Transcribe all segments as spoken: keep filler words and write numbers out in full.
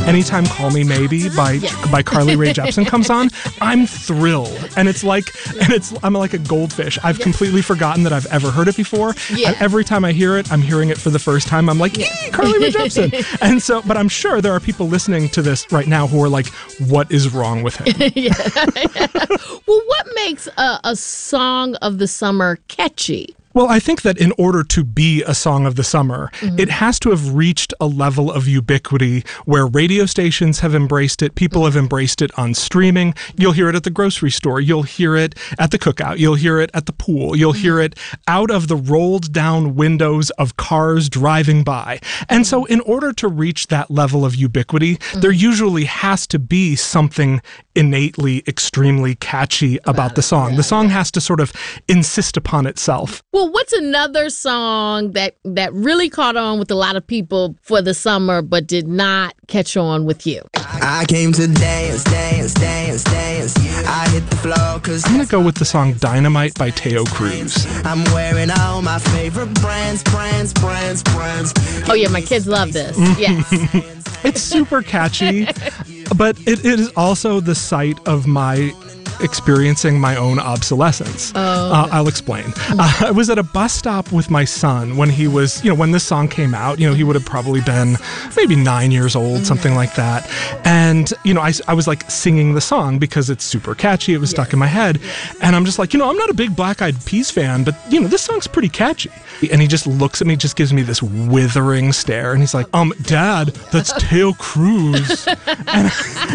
anytime Call Me Maybe by Yes. by Carly Rae Jepsen comes on, I'm thrilled. And it's like and it's I'm like a goldfish. I've completely forgotten that I've ever heard it before. Yeah. And every time I hear it, I'm hearing it for the first time. I'm like, "Ee, Carly Rae Jepsen." And so, but I'm sure there are people listening to this right now who are like, what is wrong with him? Yeah. Well, what makes a, a song of the summer catchy? Well, I think that in order to be a song of the summer, mm-hmm. it has to have reached a level of ubiquity where radio stations have embraced it, people have embraced it on streaming. You'll hear it at the grocery store, you'll hear it at the cookout, you'll hear it at the pool, you'll mm-hmm. hear it out of the rolled down windows of cars driving by. And so in order to reach that level of ubiquity, mm-hmm. there usually has to be something innately extremely catchy about the song. The song has to sort of insist upon itself. Well, what's another song that, that really caught on with a lot of people for the summer but did not catch on with you? I came to dance, dance, dance, dance. I hit the floor cause I'm going to go with the song Dynamite by Teo Cruz. I'm wearing all my favorite brands, brands, brands, brands. Oh yeah, my kids love this. Yes. It's super catchy, but it, it is also the site of my experiencing my own obsolescence. Oh. Uh, I'll explain. Uh, I was at a bus stop with my son when he was, you know, when this song came out, you know, he would have probably been maybe nine years old, something like that. And, you know, I, I was like singing the song because it's super catchy. It was stuck in my head. And I'm just like, you know, I'm not a big Black Eyed Peas fan, but, you know, this song's pretty catchy. And he just looks at me, just gives me this withering stare. And he's like, um, Dad, that's Teo Cruz. And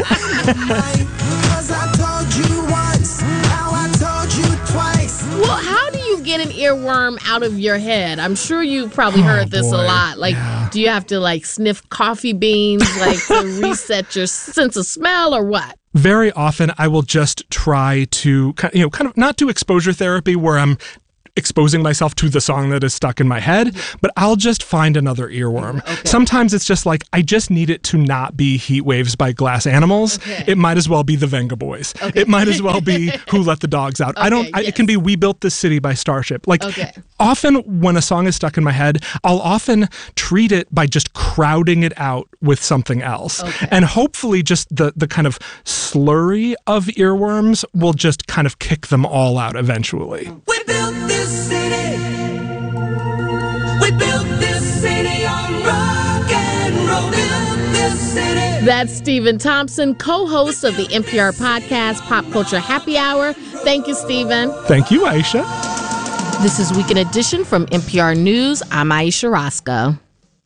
Well, how do you get an earworm out of your head? I'm sure you probably heard Oh, this boy. a lot. Like, Yeah. do you have to like sniff coffee beans, like to reset your sense of smell, or what? very often I will just try to, ki- you know, kind of not do exposure therapy where I'm exposing myself to the song that is stuck in my head, but I'll just find another earworm. Okay. Sometimes it's just like, I just need it to not be Heat Waves by Glass Animals. Okay. It might as well be the Venga Boys. Okay. It might as well be Who Let the Dogs Out. I don't, Okay, I, yes. it can be We Built This City by Starship. Like, Okay. often when a song is stuck in my head, I'll often treat it by just crowding it out with something else. Okay. And hopefully just the, the kind of slurry of earworms will just kind of kick them all out eventually. We built this city. We built this city on rock and roll. Built this city. That's Stephen Thompson, co-host of the N P R podcast Pop Culture Happy Hour. Thank you, Stephen. Thank you, Aisha. This is Weekend Edition from N P R News. I'm Aisha Roscoe.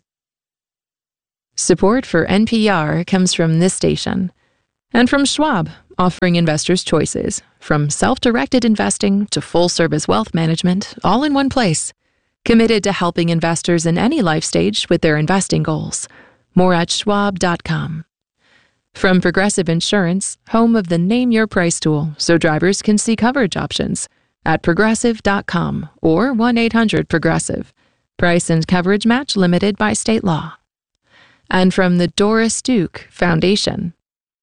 Support for N P R comes from this station and from Schwab, offering investors choices from self-directed investing to full-service wealth management, all in one place. Committed to helping investors in any life stage with their investing goals. More at schwab dot com. From Progressive Insurance, home of the Name Your Price tool, so drivers can see coverage options at progressive dot com or one eight hundred progressive. Price and coverage match limited by state law. And from the Doris Duke Foundation.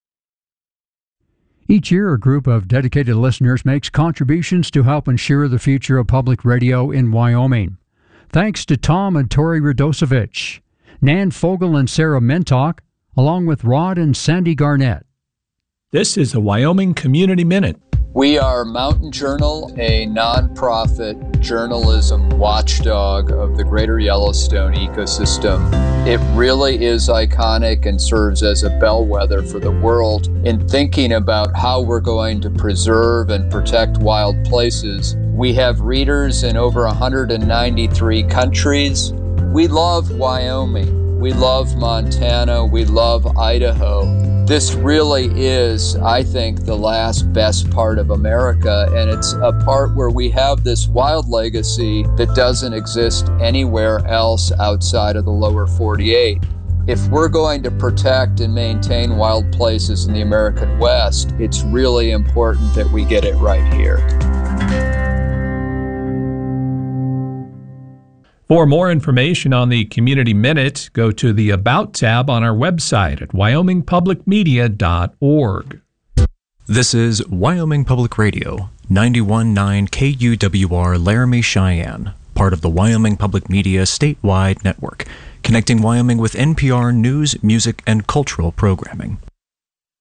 Each year, a group of dedicated listeners makes contributions to help ensure the future of public radio in Wyoming. Thanks to Tom and Tori Radosevich, Nan Fogel and Sarah Mintock, along with Rod and Sandy Garnett. This is the Wyoming Community Minute. We are Mountain Journal, a nonprofit journalism watchdog of the greater Yellowstone ecosystem. It really is iconic and serves as a bellwether for the world in thinking about how we're going to preserve and protect wild places. We have readers in over one hundred ninety-three countries. We love Wyoming. We love Montana. We love Idaho. This really is, I think, the last best part of America, and it's a part where we have this wild legacy that doesn't exist anywhere else outside of the lower forty-eight. If we're going to protect and maintain wild places in the American West, it's really important that we get it right here. For more information on the Community Minute, go to the About tab on our website at wyoming public media dot org. This is Wyoming Public Radio, ninety-one point nine K U W R Laramie, Cheyenne, part of the Wyoming Public Media statewide network, connecting Wyoming with N P R news, music, and cultural programming.